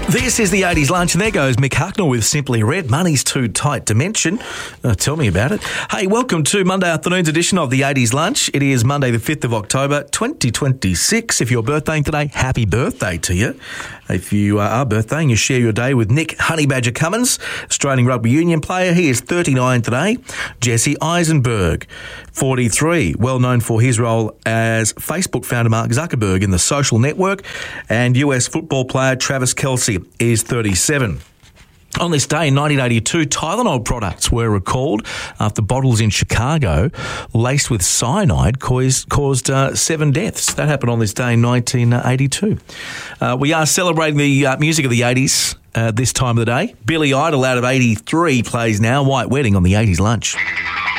This is the 80s lunch, and there goes Mick Hucknall with Simply Red. Money's too tight to mention. Tell me about it. Hey, welcome to Monday afternoon's edition of the 80s lunch. It is Monday the 5th of October, 2026. If you're birthdaying today, happy birthday to you. If you are birthdaying, you share your day with Nick Honey Badger Cummins, Australian rugby union player. He is 39 today. Jesse Eisenberg, 43, well known for his role as Facebook founder Mark Zuckerberg in the social network. And US football player Travis Kelce is 37. On this day in 1982, Tylenol products were recalled after bottles in Chicago laced with cyanide caused 7 deaths. That happened on this day in 1982. We are celebrating the music of the 80s this time of the day. Billy Idol out of 83 plays now. White Wedding on the 80s lunch.